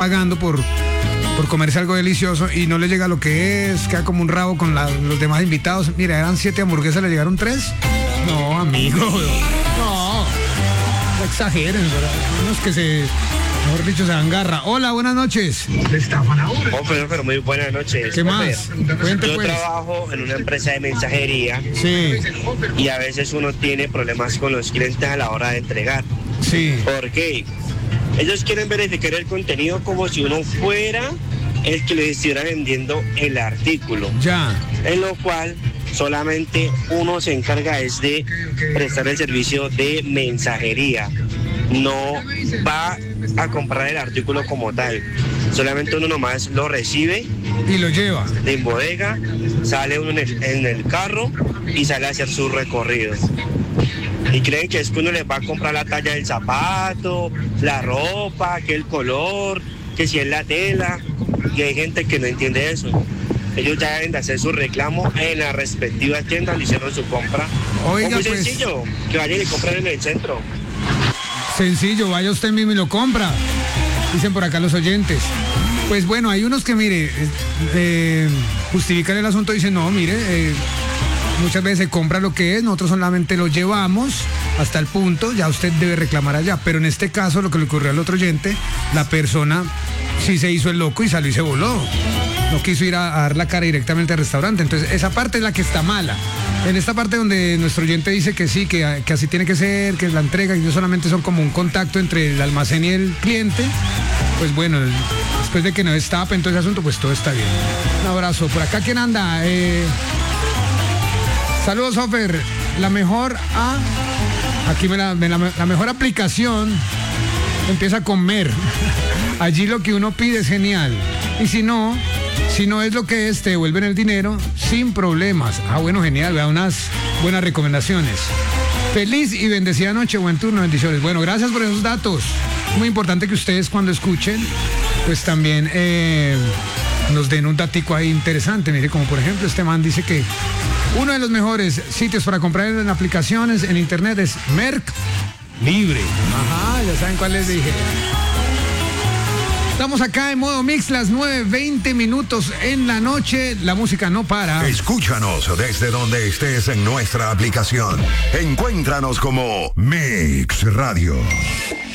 pagando por comerse algo delicioso y no le llega lo que es, queda como un rabo con los demás invitados. Mira, eran 7 hamburguesas, le llegaron 3. No, amigo, no exageren, ¿verdad? Unos que mejor dicho, se dan garra. Hola, buenas noches. Pero muy buenas noches. ¿Qué más? Cuente, Yo trabajo en una empresa de mensajería. Sí. Y a veces uno tiene problemas con los clientes a la hora de entregar. Sí. ¿Por qué? Ellos quieren verificar el contenido como si uno fuera el que les estuviera vendiendo el artículo. Ya. En lo cual solamente uno se encarga es de prestar el servicio de mensajería. No va a comprar el artículo como tal. Solamente uno nomás lo recibe y lo lleva de bodega, sale uno en el carro y sale a hacer su recorrido. Y creen que es que uno les va a comprar la talla del zapato, la ropa, que el color, que si es la tela. Y hay gente que no entiende eso. Ellos ya deben de hacer su reclamo en la respectiva tienda donde hicieron su compra. Oiga, muy pues, sencillo, que vayan y compren en el centro. Sencillo, vaya usted mismo y lo compra. Dicen por acá los oyentes. Pues bueno, hay unos que, mire, justifican el asunto y dicen, no, mire, muchas veces se compra lo que es, nosotros solamente lo llevamos hasta el punto, ya usted debe reclamar allá. Pero en este caso, lo que le ocurrió al otro oyente, la persona sí se hizo el loco y salió y se voló. No quiso ir a dar la cara directamente al restaurante. Entonces, esa parte es la que está mala. En esta parte donde nuestro oyente dice que sí, que así tiene que ser, que la entrega, que no solamente son como un contacto entre el almacén y el cliente, pues bueno, después de que no destapen todo ese asunto, pues todo está bien. Un abrazo. Por acá, ¿quién anda? Saludos, Ofer. La mejor la mejor aplicación empieza con Mer. Allí lo que uno pide es genial. Y si no es lo que es, te devuelven el dinero sin problemas. Bueno, genial, vea, unas buenas recomendaciones. Feliz y bendecida noche, buen turno, bendiciones. Bueno, gracias por esos datos. Muy importante que ustedes cuando escuchen, pues también nos den un datico ahí interesante. Mire, como por ejemplo, este man dice que uno de los mejores sitios para comprar en aplicaciones en internet es Merc Libre. Ajá, ya saben cuál les dije. Estamos acá en modo mix, las 9:20 en la noche. La música no para. Escúchanos desde donde estés en nuestra aplicación. Encuéntranos como Mix Radio.